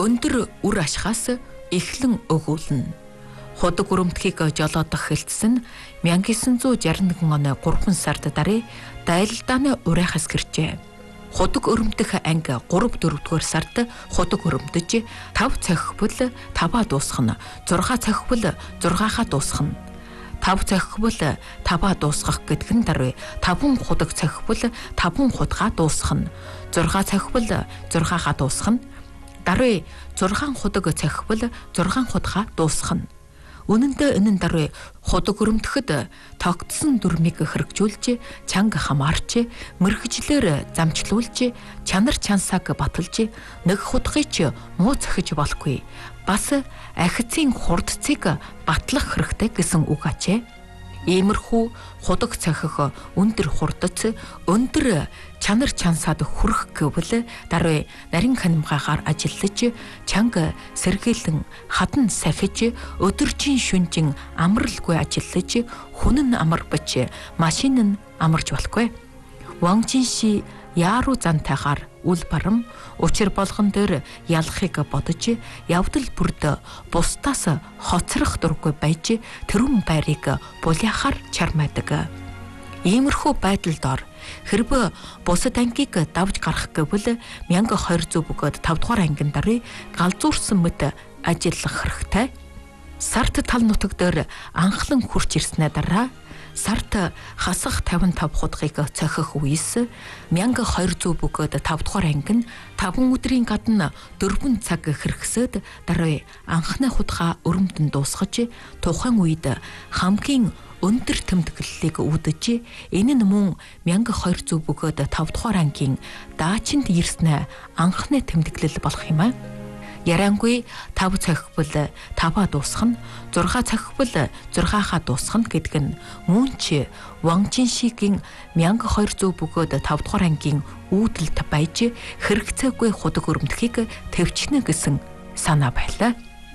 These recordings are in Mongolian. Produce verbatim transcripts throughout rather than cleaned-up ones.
өндөр үр ашгаас эхлэн өгүүлнэ. Худаг өрөмтгийг жолоодох хэлтсэн нь мянга гисэн зуун шарна оны гурван сард даруй дайлалдааны урайхас гэрчээ. Худаг өрөмтөх анги гурав дөрөвдүгээр сард худаг өрөмтөж тав цохибол таваа дуусгах нь, зургаа цохибол зургаагаа дуусгах нь. тав цохибол таваа дуусгах гэдэг нь даруй таван худаг цохибол таван худгаа дуусгах нь, зургаа цохибол зургаагаа дуусгах нь. даруй зургаан худаг цохибол зургаан худгаа дуусгах нь. Үнэн дээр энэ даруй худаг өрөмтөхөд тогтсон дүрмийг хэрэгжүүлж, чанга хамаарч, мэрэгжлэр замчлуулж, чанар чансааг баталж, нэг худгыг муу цохиж болохгүй. Бас ахицын хурдцыг батлах хэрэгтэй гэсэн үг ачээ. Иймэрхүү худаг цохих өндөр хурдц, өндөр чанар чансаад хүрэх гэвэл даруй нарийн ханимгаагаар ажиллаж, чанга сэргээлэн хадан сахиж, өдөржин шүнжин амралгүй ажиллаж, хүн нь амар бич, машин нь амарч болохгүй. Вангжинши яаруу зантайгаар үл барам учир болгон дээр ялахыг бодож, явдал бүрд бусдаас хоцрох дургүй байж тэрүүн байрыг буляахаар чармайдаг. Иймэрхүү байдал дор хэрвээ бусад ангийг давж гарах гэвэл мянга хоёр зуун бөгөөд тав дугаар ангин даруй галзуурсан мэт ажиллах хэрэгтэй. Сарт тал нутаг дээр анхлан хурч ирснээр дараа сарт хасах тавин тав худгыг цохих үеэс мянга хоёр зуун бөгөөд тав дугаар ангин таван өдрийн гадна дөрвөн цаг хэрэгсэд даруй анхны худгаа өрөмтөн дуусгаж, тухайн үед хамгийн өндөр тэмдэглэлийг үүдэж, энэ нь мөн мянга хоёр зуун бөгөөд тав дугаар ангийн даачинд ирснэ анхны тэмдэглэл болох юм аа. Ярангүй тав цохибол таваа дуусгах нь, зургаа цохибол зургаагаа дуусгах нь гэдэг нь мөн ч Вангжиншигийн мянга хоёр зуун бөгөөд тав дугаар ангийн үүдэлд байж хэрэгцээгүй худаг өрөмтөхийг төвчнө гэсэн санаа байлаа.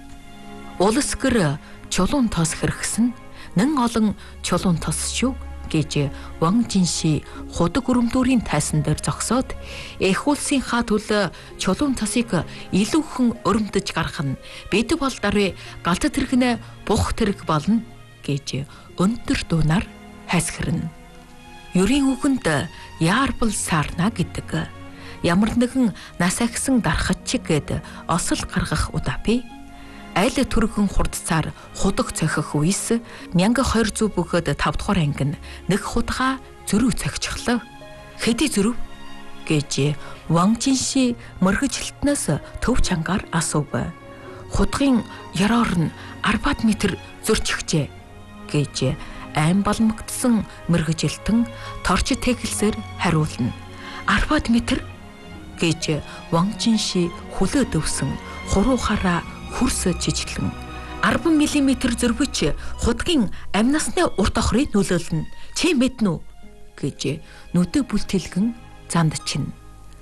Улс гэр чулуун тос хэрэгсэн нэн олон чулуун тос шүү гэж Вангжинши худаг өрөмдүүрийн тайсан дээр зогсоод, эх улсынхаа төлөө чулуун тосыг илүүхэн өрөмдөж гарах нь бид бол даруй галт тэрэгнэ бух тэрэг болно гэж өндөр дуунаар хайсгэрнэ. Юрийн үгэнд яарбал саарна гэдэг. Ямар нэгэн нас ахисан дарахч гэд осол гаргах удааpi. Айл түргэн хурдцаар худаг цохих үеэс мянга хоёр зуун бөгөөд тав дугаар ангин нэг худгаа зөрүү цохичихлоо. Хэдий зөрүү гэж Вангжинши мөргөжлтнөөс төв чангаар асуув. Худгын ёроор нь арбад метр зөрчихжээ гэж айн балмагдсан мөргөжлтэн торч тэглсээр хариулна. Арбад метр гэж Вангжинши хүлээ дөвсөн хуруухаараа хурс жижиглэн арван миллиметр зөрвөж худгийн амнасны урт охрыг нөлөөлнө. Чи мэднэ үү гэж нүдэ бүлтэлгэн занд чинь.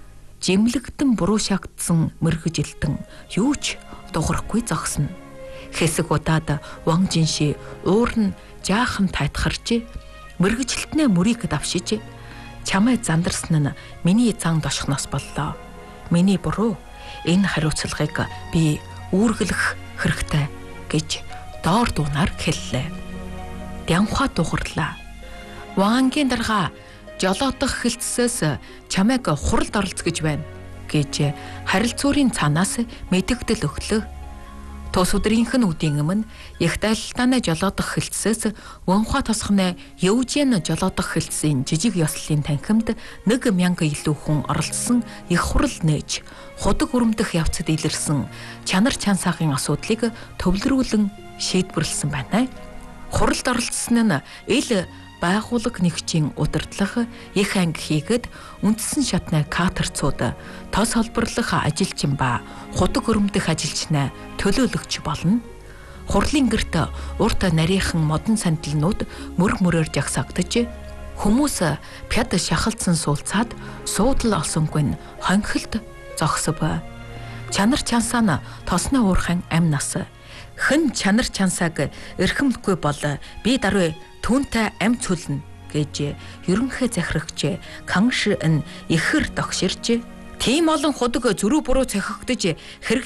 Жимлэгдэн буруу шагдсан мөргөжилтэн юу ч дуурахгүй зогсно. Хэсэг удаад Вангжинши уур нь жаахан тайтгарч мөргөжилтнээ мөрийг давшиж, чамайг зандарсан нь миний зан дошхноос боллоо. Миний буруу. Энэ хариуцлагыг би үүргэлэх хэрэгтэй гэж доор дуунаар хэллээ. Дянхаа дугарлаа. Вангийн дарга жолоодох хэлцсээс чамайг хуралд оролцгож байна гэж харилцуурын цаанаас мэдэгдэл өглөө. Тус өдрийнх нь үдийн өмнө их дайлалдааны жолоодох хэлцсээс Ванхаа тосхны Евжен жолоодох хэлтсийн жижиг ёслолын танхимд нэг мянга илүү хүн оролцсон их хурал нээж худаг өрөмдөх явцад илэрсэн чанар чансаагийн асуудлыг төвлөрүүлэн шийдвэрлсэн байна. Хуралд оролцсон нь ил байгууллага нэгжийн удирдлага их анги хийгээд үндсэн шатны катерцууд тос холборлох ажилчин ба худаг өрөмдөх ажилчнаа төлөөлөгч болно. Хурлын гэрт урт нарийнхан модон сандалнууд мөр мөрөөр жагсагдж, хүмүүс пяд шахалцсан суулцаад суудал олсонгүй хонхилд зогсов. Чанар чансаа нь тосны уурхайн амь нас. Хэн чанар чансааг эрхэмлэхгүй бол би даруй түүнтэй амь цөлнө гэж ерөнхий захирагч Канш нь ихэр догширч, тийм олон худаг зөрүү буруу цохигдож